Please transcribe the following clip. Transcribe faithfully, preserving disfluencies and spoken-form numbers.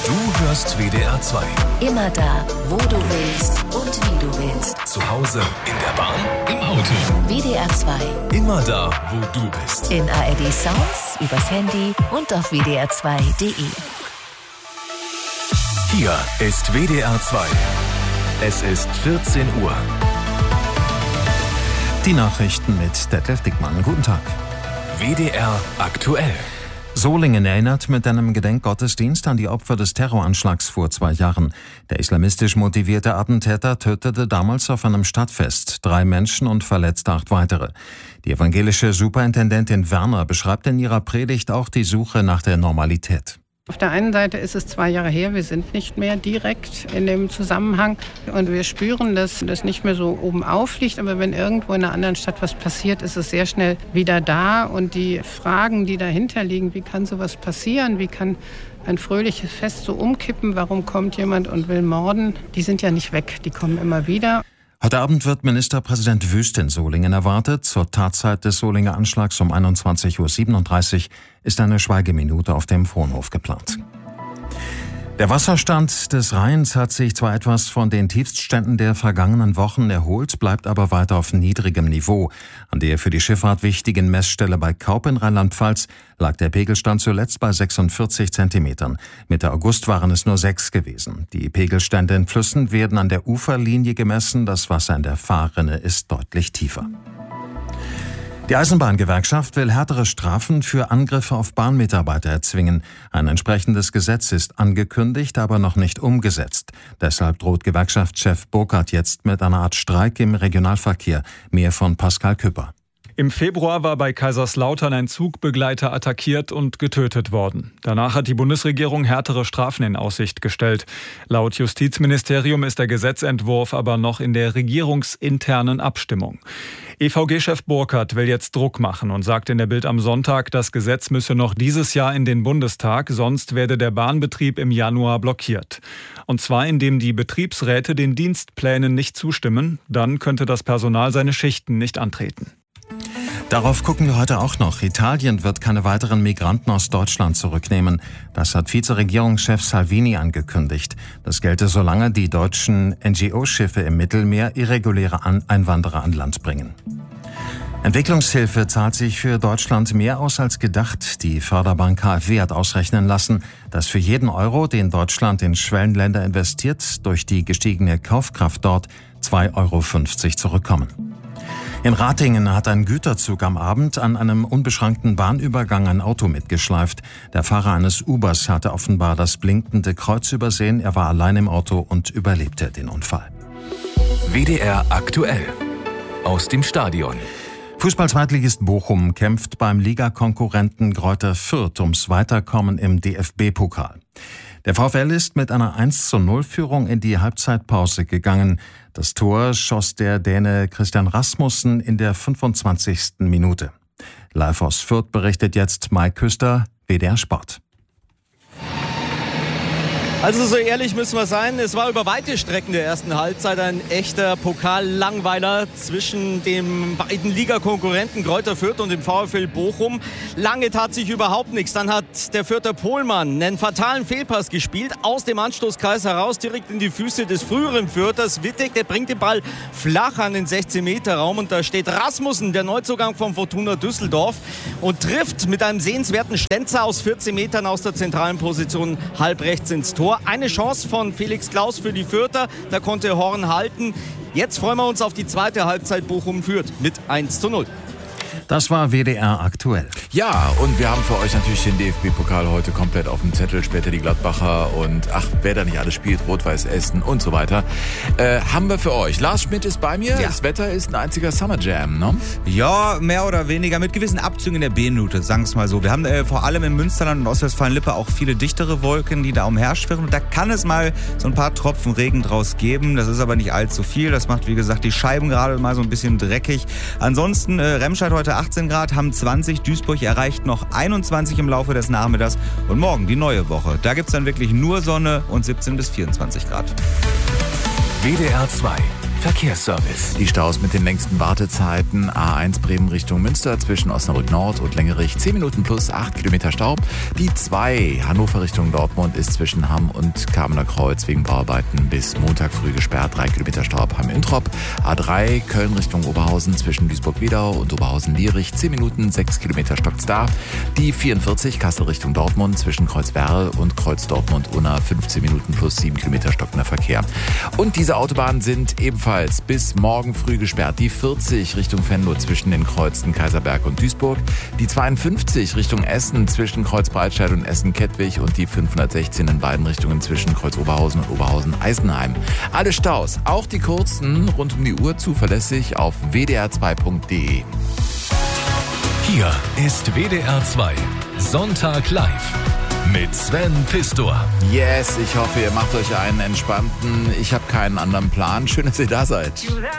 Du hörst W D R zwei. Immer da, wo du willst und wie du willst. Zu Hause, in der Bahn, im Auto. W D R zwei. Immer da, wo du bist. In A R D Sounds, übers Handy und auf w d r zwei punkt d e. Hier ist W D R zwei. Es ist vierzehn Uhr. Die Nachrichten mit Detlef Dickmann. Guten Tag. W D R aktuell. Solingen erinnert mit einem Gedenkgottesdienst an die Opfer des Terroranschlags vor zwei Jahren. Der islamistisch motivierte Attentäter tötete damals auf einem Stadtfest drei Menschen und verletzte acht weitere. Die evangelische Superintendentin Werner beschreibt in ihrer Predigt auch die Suche nach der Normalität. Auf der einen Seite ist es zwei Jahre her, wir sind nicht mehr direkt in dem Zusammenhang und wir spüren, dass das nicht mehr so oben aufliegt. Aber wenn irgendwo in einer anderen Stadt was passiert, ist es sehr schnell wieder da. Und die Fragen, die dahinter liegen, wie kann sowas passieren, wie kann ein fröhliches Fest so umkippen, warum kommt jemand und will morden, die sind ja nicht weg, die kommen immer wieder. Heute Abend wird Ministerpräsident Wüst in Solingen erwartet. Zur Tatzeit des Solinger Anschlags um einundzwanzig Uhr siebenunddreißig ist eine Schweigeminute auf dem Fronhof geplant. Der Wasserstand des Rheins hat sich zwar etwas von den Tiefstständen der vergangenen Wochen erholt, bleibt aber weiter auf niedrigem Niveau. An der für die Schifffahrt wichtigen Messstelle bei Kaup in Rheinland-Pfalz lag der Pegelstand zuletzt bei sechsundvierzig Zentimetern. Mitte August waren es nur sechs gewesen. Die Pegelstände in Flüssen werden an der Uferlinie gemessen. Das Wasser in der Fahrrinne ist deutlich tiefer. Die Eisenbahngewerkschaft will härtere Strafen für Angriffe auf Bahnmitarbeiter erzwingen. Ein entsprechendes Gesetz ist angekündigt, aber noch nicht umgesetzt. Deshalb droht Gewerkschaftschef Burkhardt jetzt mit einer Art Streik im Regionalverkehr. Mehr von Pascal Küpper. Im Februar war bei Kaiserslautern ein Zugbegleiter attackiert und getötet worden. Danach hat die Bundesregierung härtere Strafen in Aussicht gestellt. Laut Justizministerium ist der Gesetzentwurf aber noch in der regierungsinternen Abstimmung. E V G-Chef Burkhardt will jetzt Druck machen und sagt in der Bild am Sonntag, das Gesetz müsse noch dieses Jahr in den Bundestag, sonst werde der Bahnbetrieb im Januar blockiert. Und zwar indem die Betriebsräte den Dienstplänen nicht zustimmen, dann könnte das Personal seine Schichten nicht antreten. Darauf gucken wir heute auch noch. Italien wird keine weiteren Migranten aus Deutschland zurücknehmen. Das hat Vizeregierungschef Salvini angekündigt. Das gelte, solange die deutschen N G O-Schiffe im Mittelmeer irreguläre Einwanderer an Land bringen. Entwicklungshilfe zahlt sich für Deutschland mehr aus als gedacht. Die Förderbank K f W hat ausrechnen lassen, dass für jeden Euro, den Deutschland in Schwellenländer investiert, durch die gestiegene Kaufkraft dort zwei Euro fünfzig zurückkommen. In Ratingen hat ein Güterzug am Abend an einem unbeschrankten Bahnübergang ein Auto mitgeschleift. Der Fahrer eines Ubers hatte offenbar das blinkende Kreuz übersehen. Er war allein im Auto und überlebte den Unfall. W D R aktuell. Aus dem Stadion. Fußball-Zweitligist Bochum kämpft beim Ligakonkurrenten Greuther Fürth ums Weiterkommen im D F B-Pokal. Der VfL ist mit einer eins zu null Führung in die Halbzeitpause gegangen. Das Tor schoss der Däne Christian Rasmussen in der fünfundzwanzigsten Minute. Live aus Fürth berichtet jetzt Mike Küster, W D R Sport. Also so ehrlich müssen wir sein, es war über weite Strecken der ersten Halbzeit ein echter Pokallangweiler zwischen den beiden Ligakonkurrenten Greuther Fürth und dem VfL Bochum. Lange tat sich überhaupt nichts. Dann hat der Fürther Pohlmann einen fatalen Fehlpass gespielt, aus dem Anstoßkreis heraus, direkt in die Füße des früheren Fürthers. Wittek, der bringt den Ball flach an den sechzehn Meter Raum und da steht Rasmussen, der Neuzugang von Fortuna Düsseldorf, und trifft mit einem sehenswerten Stenzer aus vierzehn Metern aus der zentralen Position halb rechts ins Tor. Eine Chance von Felix Klaus für die Fürther, da konnte Horn halten. Jetzt freuen wir uns auf die zweite Halbzeit. Bochum führt mit eins zu null. Das war W D R aktuell. Ja, und wir haben für euch natürlich den D F B-Pokal heute komplett auf dem Zettel. Später die Gladbacher und ach, wer da nicht alles spielt, Rot-Weiß Essen und so weiter. Äh, haben wir für euch. Lars Schmidt ist bei mir. Ja. Das Wetter ist ein einziger Summer Jam, ne? Ja, mehr oder weniger mit gewissen Abzügen in der B-Minute, sagen wir es mal so. Wir haben äh, vor allem im Münsterland und Ostwestfalen-Lippe auch viele dichtere Wolken, die da umherschwirren. Und da kann es mal so ein paar Tropfen Regen draus geben. Das ist aber nicht allzu viel. Das macht, wie gesagt, die Scheiben gerade mal so ein bisschen dreckig. Ansonsten, äh, Remscheid heute achtzehn Grad, haben zwanzig, Duisburg erreicht noch einundzwanzig im Laufe des Nachmittags und morgen die neue Woche. Da gibt es dann wirklich nur Sonne und siebzehn bis vierundzwanzig Grad. W D R zwei. Verkehrsservice. Die Staus mit den längsten Wartezeiten. A eins Bremen Richtung Münster zwischen Osnabrück Nord und Lengerich zehn Minuten plus acht Kilometer Stau. Die zwei Hannover Richtung Dortmund ist zwischen Hamm und Kamener Kreuz wegen Bauarbeiten bis Montag früh gesperrt. drei Kilometer Stau ab Hamm-Introp. A drei Köln Richtung Oberhausen zwischen Duisburg-Wedau und Oberhausen-Lierich zehn Minuten, sechs Kilometer stockt's da. Die vierundvierzig Kassel Richtung Dortmund zwischen Kreuzwerl und Kreuz Dortmund-Unna fünfzehn Minuten plus sieben Kilometer stockender Verkehr. Und diese Autobahnen sind ebenfalls bis morgen früh gesperrt. Die vierzig Richtung Venlo zwischen den Kreuzen Kaiserberg und Duisburg. Die zweiundfünfzig Richtung Essen zwischen Kreuz Breitscheid und Essen-Kettwig. Und die fünfhundertsechzehn in beiden Richtungen zwischen Kreuz Oberhausen und Oberhausen-Eisenheim. Alle Staus, auch die kurzen, rund um die Uhr zuverlässig auf w d r zwei punkt d e. Hier ist W D R zwei Sonntag live mit Sven Pistor. Yes, ich hoffe, ihr macht euch einen entspannten. Ich habe keinen anderen Plan. Schön, dass ihr da seid.